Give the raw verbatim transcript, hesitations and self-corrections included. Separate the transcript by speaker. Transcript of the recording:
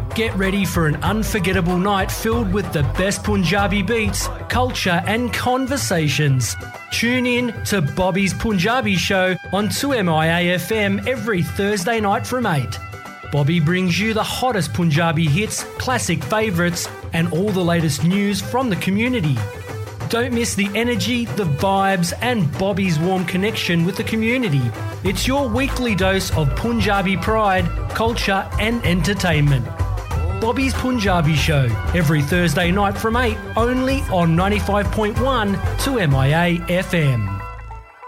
Speaker 1: Get ready for an unforgettable night filled with the best Punjabi beats, culture and conversations. Tune in to Bobby's Punjabi Show on two M I A F M every Thursday night from eight. Bobby brings you the hottest Punjabi hits, classic favourites and all the latest news from the community. Don't miss the energy, the vibes and Bobby's warm connection with the community. It's your weekly dose of Punjabi pride, culture and entertainment. Bobby's Punjabi Show, every Thursday night from eight, only on ninety-five point one two M I A F M.